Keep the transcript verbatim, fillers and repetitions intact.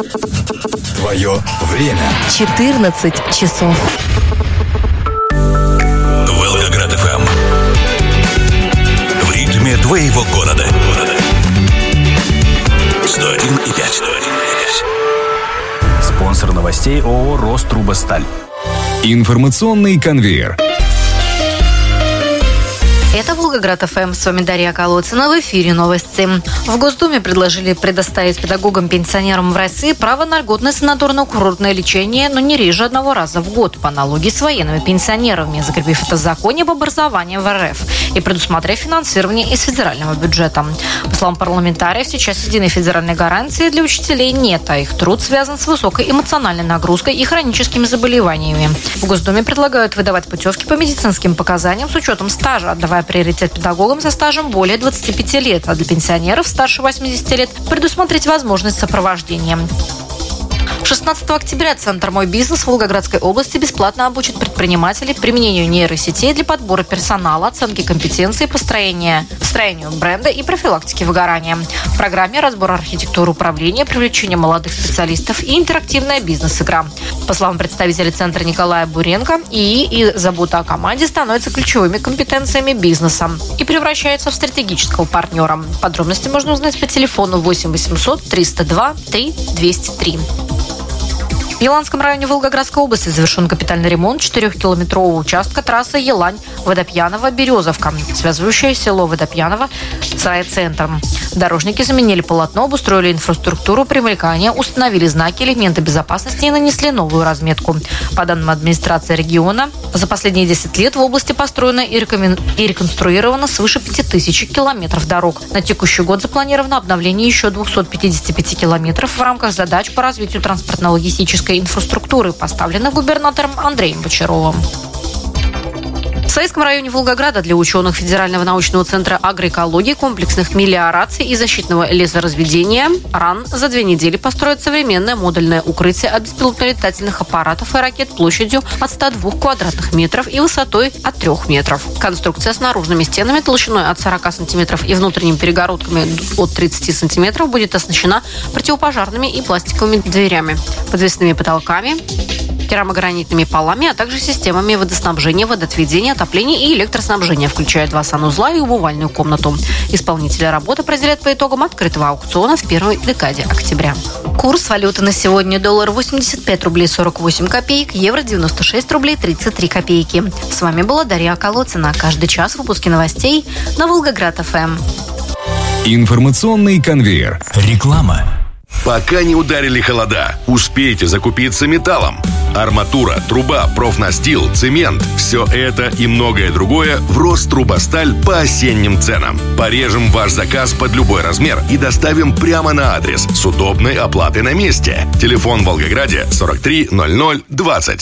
Твое время. четырнадцать часов. Волгоград эф эм. В ритме твоего города. сто один и пять. Спонсор новостей ООО «Рострубосталь». Информационный конвейер. Это Волгоград эф эм. С вами Дарья Колодцина. В эфире новости. В Госдуме предложили предоставить педагогам-пенсионерам в России право на льготное санаторно-курортное лечение, но не реже одного раза в год, по аналогии с военными пенсионерами, закрепив это в законе об образовании в эр эф и предусмотрев финансирование из федерального бюджета. По словам парламентариев, сейчас единой федеральной гарантии для учителей нет, а их труд связан с высокой эмоциональной нагрузкой и хроническими заболеваниями. В Госдуме предлагают выдавать путевки по медицинским показаниям с учетом стажа, отдавая приоритет педагогам со стажем более двадцати пяти лет, а для пенсионеров старше восьмидесяти лет предусмотреть возможность сопровождения. шестнадцатого октября Центр «Мой бизнес» в Волгоградской области бесплатно обучит предпринимателей применению нейросетей для подбора персонала, оценки компетенций, построения, построению бренда и профилактики выгорания. В программе разбор архитектуры управления, привлечение молодых специалистов и интерактивная бизнес-игра. По словам представителя Центра Николая Буренко, ИИ и забота о команде становятся ключевыми компетенциями бизнеса и превращаются в стратегического партнера. Подробности можно узнать по телефону восемь восемьсот триста два три двести три. В Еланском районе Волгоградской области завершен капитальный ремонт четырехкилометрового участка трассы Елань-Водопьяново-Березовка, связывающая село Водопьяново с райцентром. Дорожники заменили полотно, обустроили инфраструктуру примыкания, установили знаки, элементы безопасности и нанесли новую разметку. По данным администрации региона, за последние десять лет в области построено и реконструировано свыше пяти тысяч километров дорог. На текущий год запланировано обновление еще двухсот пятидесяти пяти километров в рамках задач по развитию транспортно-логистической инфраструктуры, поставленных губернатором Андреем Бочаровым. В Советском районе Волгограда для ученых Федерального научного центра агроэкологии, комплексных мелиораций и защитного лесоразведения РАН за две недели построят современное модульное укрытие от беспилотно-летательных аппаратов и ракет площадью от ста двух квадратных метров и высотой от трёх метров. Конструкция с наружными стенами толщиной от сорока сантиметров и внутренними перегородками от тридцати сантиметров будет оснащена противопожарными и пластиковыми дверями, подвесными потолками, керамогранитными полами, а также системами водоснабжения, водоотведения, отопления и электроснабжения, включая два санузла и умывальную комнату. Исполнители работы определят по итогам открытого аукциона в первой декаде октября. Курс валюты на сегодня: доллар восемьдесят пять рублей сорок восемь копеек, евро девяносто шесть рублей тридцать три копейки. С вами была Дарья Колодцина. Каждый час выпуски новостей на Волгоград эф эм. Информационный конвейер. Реклама. Пока не ударили холода, успейте закупиться металлом. Арматура, труба, профнастил, цемент – все это и многое другое в Рострубосталь по осенним ценам. Порежем ваш заказ под любой размер и доставим прямо на адрес с удобной оплатой на месте. Телефон в Волгограде сорок три ноль ноль двадцать.